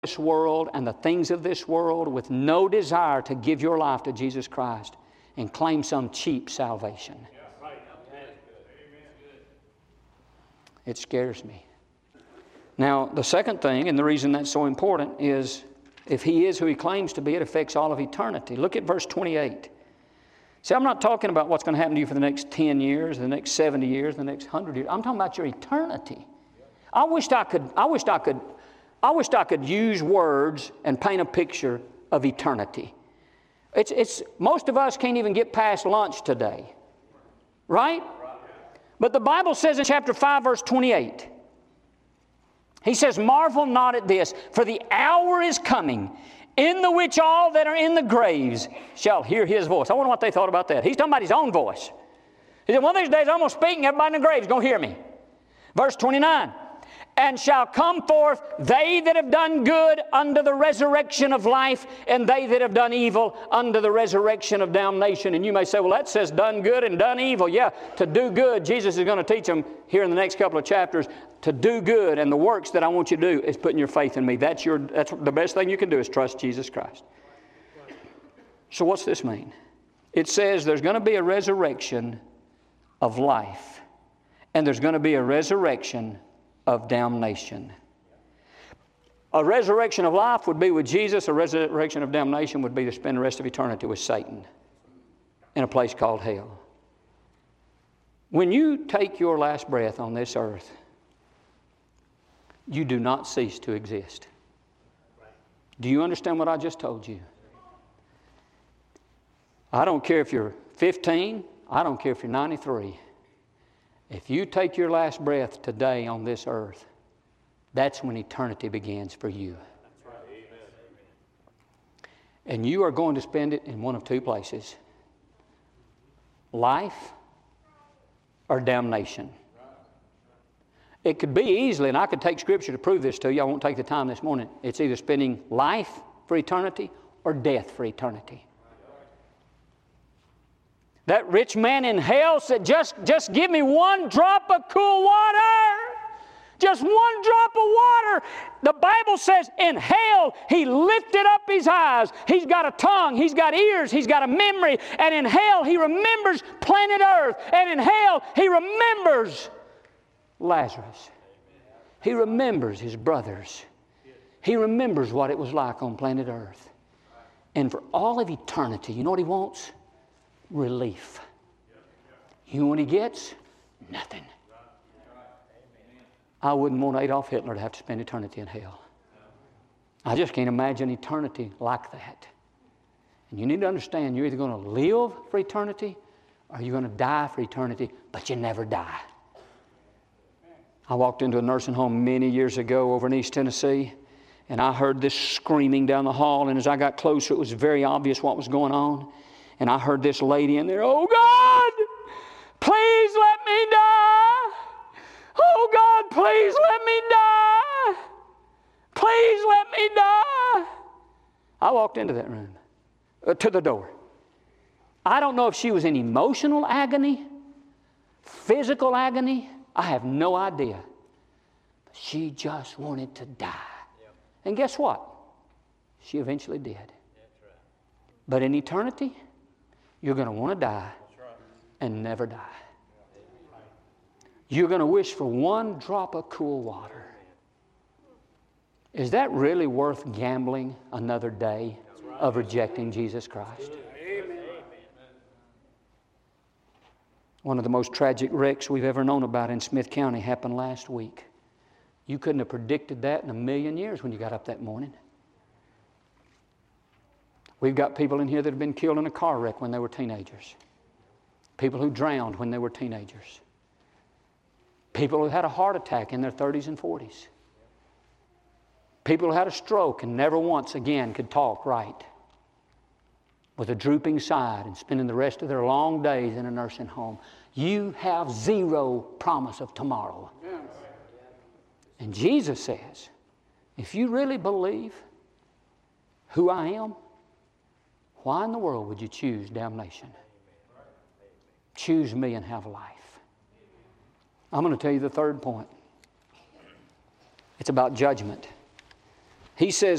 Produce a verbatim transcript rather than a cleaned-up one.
this world and the things of this world with no desire to give your life to Jesus Christ and claim some cheap salvation. It scares me. Now, the second thing, and the reason that's so important, is if He is who He claims to be, it affects all of eternity. Look at verse twenty-eight. See, I'm not talking about what's going to happen to you for the next ten years, the next seventy years, the next one hundred years. I'm talking about your eternity. I wished I could, I wished I could, I wished I could use words and paint a picture of eternity. It's, it's, most of us can't even get past lunch today. Right? But the Bible says in chapter five, verse twenty-eight, He says, "Marvel not at this, for the hour is coming, in the which all that are in the graves shall hear His voice." I wonder what they thought about that. He's talking about His own voice. He said, one of these days I'm going to speak and everybody in the grave is going to hear me. Verse twenty-nine, "And shall come forth they that have done good unto the resurrection of life, and they that have done evil unto the resurrection of damnation." And you may say, well, that says done good and done evil. Yeah, to do good, Jesus is going to teach them here in the next couple of chapters. To do good, and the works that I want you to do is putting your faith in me. That's your. That's the best thing you can do is trust Jesus Christ. So what's this mean? It says there's going to be a resurrection of life, and there's going to be a resurrection of damnation. A resurrection of life would be with Jesus. A resurrection of damnation would be to spend the rest of eternity with Satan in a place called hell. When you take your last breath on this earth, you do not cease to exist. Do you understand what I just told you? I don't care if you're fifteen. I don't care if you're ninety-three. If you take your last breath today on this earth, that's when eternity begins for you. And you are going to spend it in one of two places: life or damnation. It could be easily, and I could take Scripture to prove this to you. I won't take the time this morning. It's either spending life for eternity or death for eternity. That rich man in hell said, just, just give me one drop of cool water. Just one drop of water. The Bible says in hell, he lifted up his eyes. He's got a tongue. He's got ears. He's got a memory. And in hell, he remembers planet Earth. And in hell, he remembers Lazarus. He remembers his brothers. He remembers what it was like on planet Earth. And for all of eternity, you know what he wants? Relief. You know what he gets? Nothing. I wouldn't want Adolf Hitler to have to spend eternity in hell. I just can't imagine eternity like that. And you need to understand, you're either going to live for eternity or you're going to die for eternity, but you never die. I walked into a nursing home many years ago over in East Tennessee, and I heard this screaming down the hall, and as I got closer, it was very obvious what was going on. And I heard this lady in there, "Oh God, please let me die. Oh God, please let me die. Please let me die." I walked into that room, uh, to the door. I don't know if she was in emotional agony, physical agony. I have no idea. But she just wanted to die. Yep. And guess what? She eventually did. That's right. But in eternity, you're going to want to die. That's right. And never die. You're going to wish for one drop of cool water. Is that really worth gambling another day right. of rejecting Jesus Christ? Amen. One of the most tragic wrecks we've ever known about in Smith County happened last week. You couldn't have predicted that in a million years when you got up that morning. We've got people in here that have been killed in a car wreck when they were teenagers. People who drowned when they were teenagers. People who had a heart attack in their thirties and forties. People who had a stroke and never once again could talk right. With a drooping side and spending the rest of their long days in a nursing home. You have zero promise of tomorrow. Yes. And Jesus says, if you really believe who I am, why in the world would you choose damnation? Choose me and have life. I'm going to tell you the third point. It's about judgment. He says,